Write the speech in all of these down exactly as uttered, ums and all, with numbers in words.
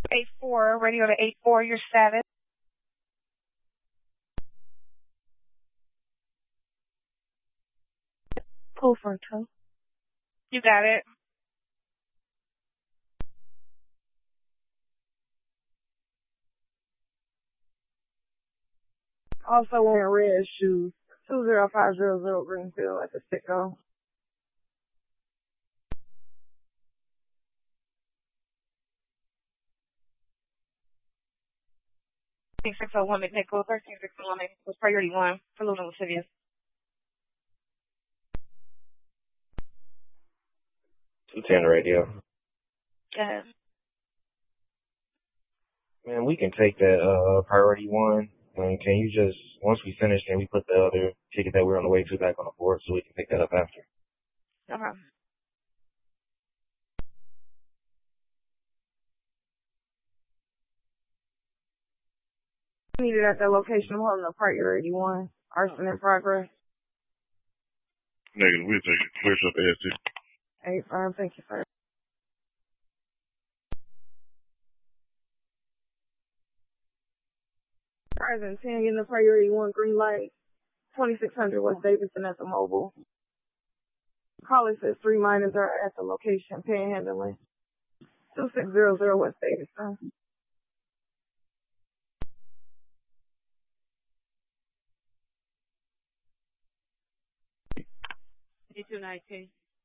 eight four, radio to eight four, you're seven. Pull for a tow. You got it. Also wearing red shoes. two zero five zero zero Greenfield at the Sicko. six oh one McNichol, thirteen six oh one McNichol, priority one for Luna Lascivious. two ten radio. Yes. Man, we can take that uh priority one. And can you just, once we finish, can we put the other ticket that we're on the way to back on the board so we can pick that up after? Okay. Needed at that location. I'm holding a priority one. Arson in progress. Negative. We'll take it. Clear up A S T. Eight five. Thank you, sir. Horizon ten, getting the priority one green light. twenty-six hundred West Davidson at the mobile. Caller says three miners are at the location, panhandling. two six zero zero West Davidson. two nineteen.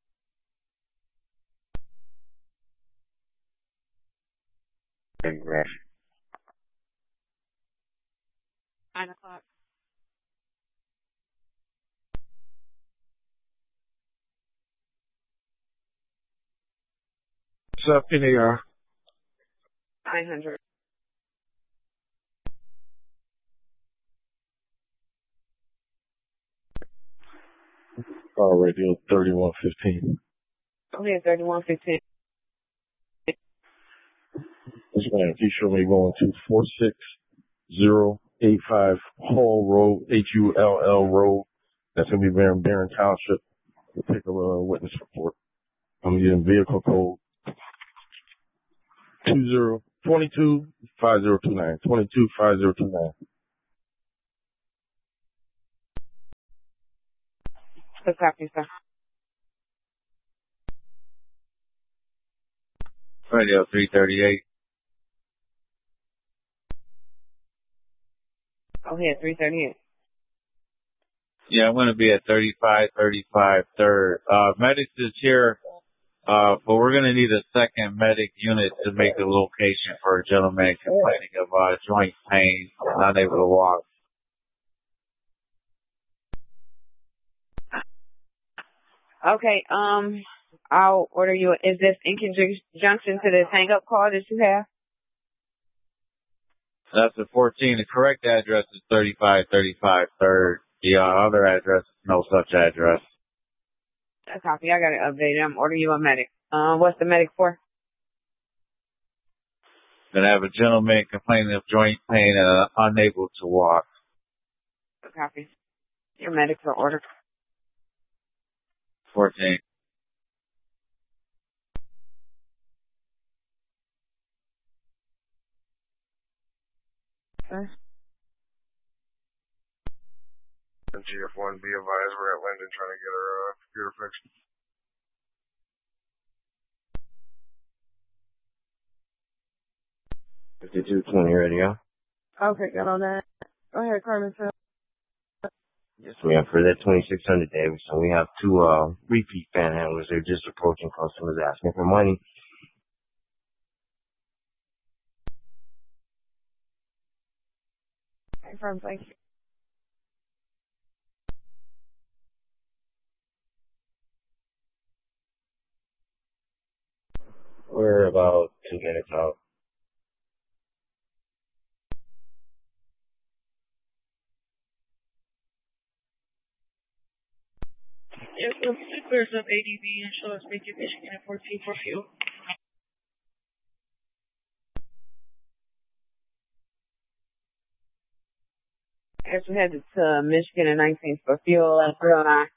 Congrats. Nine o'clock. What's up, N A R? Nine hundred. Car radio thirty-one fifteen. Okay, thirty-one fifteen. This man, he showed me going to four six zero eight five Hall Road, H U L L Road. That's going to be Barron, Barron Township. We'll take a uh, witness report. I'm getting vehicle code two zero twenty-two five zero two nine. twenty-two five zero two nine. Good copy, sir. Radio three thirty-eight. Oh, yeah, three thirty-eight. Yeah, I'm going to be at thirty-five thirty-five third. Uh, medics is here, uh, but we're going to need a second medic unit to make the location for a gentleman complaining of uh, joint pain, not able to walk. Okay, um, I'll order you. Is this in conjunction to this hang-up call that you have? That's the fourteen. The correct address is thirty-five thirty-five third. The uh, other address is no such address. A copy. I got to update it. I'm ordering you a medic. Uh, what's the medic for? Gonna have a gentleman complaining of joint pain and uh, unable to walk. A copy. Your medics are ordered. fourteen. Sir? G F one, be advised, we're at Linden trying to get our uh, computer fixed. fifty-two twenty radio. Okay, got on that. Go ahead, Carmen. Sir. Yes, ma'am. For that twenty-six hundred Davidson, we have two uh, repeat panhandlers. They're just approaching customers asking for money. Confirm, thank you. We're about two minutes out. Yes, sir. Clears up A D B and show us Michigan at fourteen for fuel. As we headed to Michigan at nineteen for fuel at three oh nine.